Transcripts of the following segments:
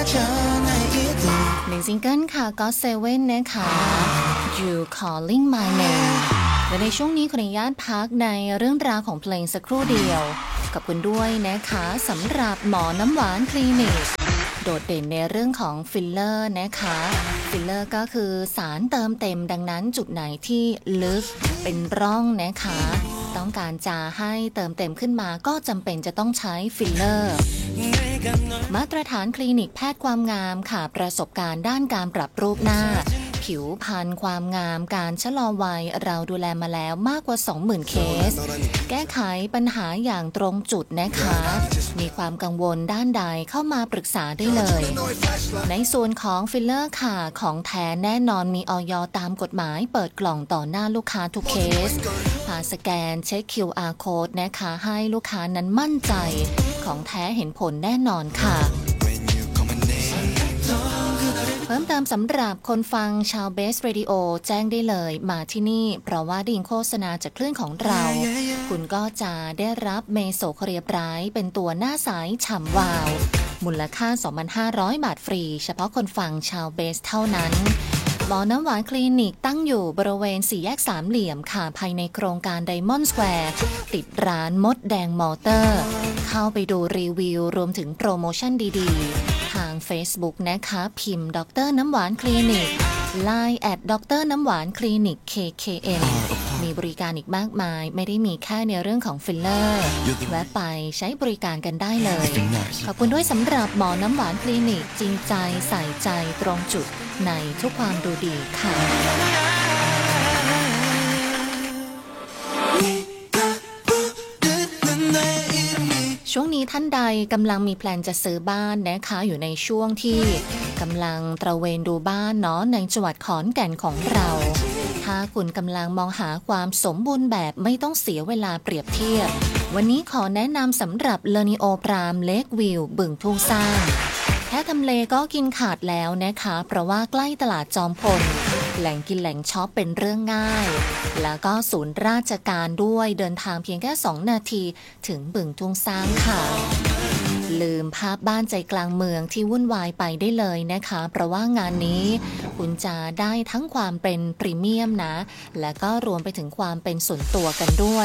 หนึ่งซิงเกิลค่ะก็เซเว่นนะคะ You Calling My Name และในช่วงนี้ขออนุญาตพักในเรื่องราวของเพลงสักครู่เดียวกับคุณด้วยนะคะสำหรับหมอน้ำหวานคลินิกโดดเด่นในเรื่องของฟิลเลอร์นะคะฟิลเลอร์ก็คือสารเติมเต็มดังนั้นจุดไหนที่ลึกเป็นร่องนะคะต้องการจะให้เติมเต็มขึ้นมาก็จำเป็นจะต้องใช้ฟิลเลอร์มาตรฐานคลินิกแพทย์ความงามค่ะประสบการณ์ด้านการปรับรูปหน้าผิวพรรณความงามการชะลอวัยเราดูแลมาแล้วมากกว่า 20,000 เคสแก้ไขปัญหาอย่างตรงจุดนะคะมีความกังวลด้านใดเข้ามาปรึกษาได้เลยในส่วนของฟิลเลอร์ค่ะของแท้แน่นอนมีอย.ตามกฎหมายเปิดกล่องต่อหน้าลูกค้าทุกเคสผ่านสแกนเช็ค QR Code นะคะให้ลูกค้านั้นมั่นใจของแท้เห็นผลแน่นอนค่ะเพิ่มเติมสำหรับคนฟังชาวเบสเรดิโอแจ้งได้เลยมาที่นี่เพราะว่าได้ยินโฆษณาจากคลื่นของเราคุณก็จะได้รับเมโซโคเรียไบรท์เป็นตัวหน้าใสฉ่ำวาวมูลค่า 2,500 บาทฟรีเฉพาะคนฟังชาวเบสเท่านั้นหมอน้ำหวานคลินิกตั้งอยู่บริเวณสี่แยกสามเหลี่ยมค่ะภายในโครงการไดมอนด์สแควร์ติดร้านมดแดงมอเตอร์เข้าไปดูรีวิวรวมถึงโปรโมชั่นดีๆทาง Facebook นะคะพิมพ์ดร.น้ำหวานคลินิก LINE แอดดร.น้ำหวานคลินิก KKN มีบริการอีกมากมายไม่ได้มีแค่ในเรื่องของฟิลเลอร์แวะไปใช้บริการกันได้เลยขอบคุณด้วยสำหรับหมอน้ำหวานคลินิกจริงใจใส่ใจตรงจุดในทุกความดูดีค่ะช่วงนี้ท่านใดกำลังมีแพลนจะซื้อบ้านนะคะอยู่ในช่วงที่กำลังตระเวนดูบ้านเนาะในจังหวัดขอนแก่นของเราถ้าคุณกำลังมองหาความสมบูรณ์แบบไม่ต้องเสียเวลาเปรียบเทียบวันนี้ขอแนะนำสำหรับเลนิโอพรามเลควิวบึงทุ่งสร้างแค่ทำเลก็กินขาดแล้วนะคะเพราะว่าใกล้ตลาดจอมพลแหล่งกินแหล่งช็อปเป็นเรื่องง่ายแล้วก็ศูนย์ราชการด้วยเดินทางเพียงแค่2 นาทีถึงบึงทุ่งสร้างค่ะลืมภาพบ้านใจกลางเมืองที่วุ่นวายไปได้เลยนะคะเพราะว่างานนี้คุณจะได้ทั้งความเป็นพรีเมียมนะและก็รวมไปถึงความเป็นส่วนตัวกันด้วย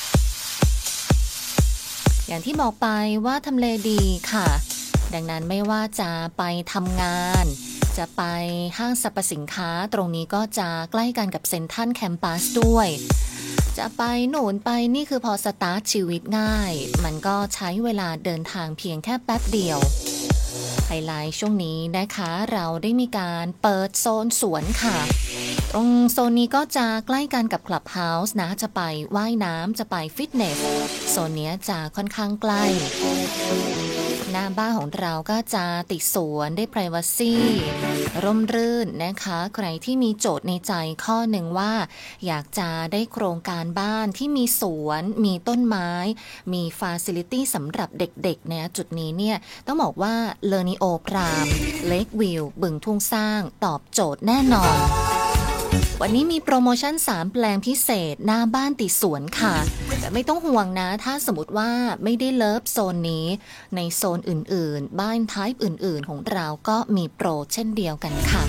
อย่างที่บอกไปว่าทำเลดีค่ะดังนั้นไม่ว่าจะไปทำงานจะไปห้างสรรพสินค้าตรงนี้ก็จะใกล้กันกับเซ็นทรัลแคมปัสด้วยจะไปโน่นไปนี่คือพอสตาร์ทชีวิตง่ายมันก็ใช้เวลาเดินทางเพียงแค่แป๊บเดียวไฮไลท์ช่วงนี้นะคะเราได้มีการเปิดโซนสวนค่ะตรงโซนนี้ก็จะใกล้กันกับคลับเฮาส์นะจะไปว่ายน้ำจะไปฟิตเนสโซนนี้จะค่อนข้างใกล้หน้าบ้านของเราก็จะติดสวนได้ privacy ร่มรื่นนะคะใครที่มีโจทย์ในใจข้อหนึ่งว่าอยากจะได้โครงการบ้านที่มีสวนมีต้นไม้มี facility สำหรับเด็กๆเนี่ยจุดนี้เนี่ยต้องบอกว่าเลอนิโอพรามเลควิวบึงทุ่งสร้างตอบโจทย์แน่นอนวันนี้มีโปรโมชั่น3 แปลงพิเศษหน้าบ้านติดสวนค่ะแต่ไม่ต้องห่วงนะถ้าสมมติว่าไม่ได้เลิฟโซนนี้ในโซนอื่นๆบ้านไทป์อื่นๆของเราก็มีโปรเช่นเดียวกันค่ะ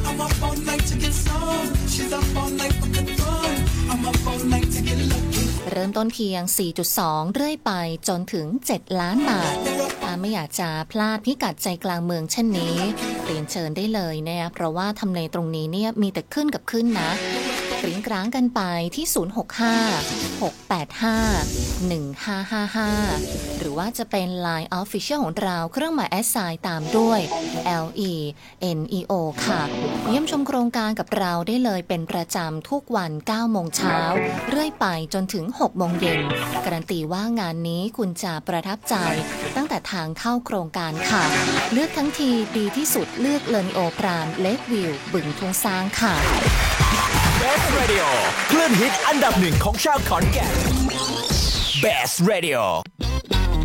เริ่มต้นเพียง 4.2 เรื่อยไปจนถึง7 ล้านบาทถ้าไม่อยากจะพลาดพิกัดใจกลางเมืองเช่นนี้เรียนเชิญได้เลยนะเพราะว่าทำเลตรงนี้เนี่ยมีแต่ขึ้นกับขึ้นนะกริ้งกร้างกันไปที่ 065-685-1555 หรือว่าจะเป็น LINE Official ของเราเครื่องหมาย @ ตามด้วย LENEO ค่ะเยี่ยมชมโครงการกับเราได้เลยเป็นประจำทุกวัน 9 โมงเช้าเรื่อยไปจนถึง 6 โมงเย็นการันตีว่างานนี้คุณจะประทับใจตั้งแต่ทางเข้าโครงการค่ะเลือกทั้งทีดีที่สุดเลือกเลอนิโอพรามเลควิวบึงทุ่งสร้างค่ะ Best Radio คลื่นฮิตอันดับ 1ของชาวขอนแก่น Best Radio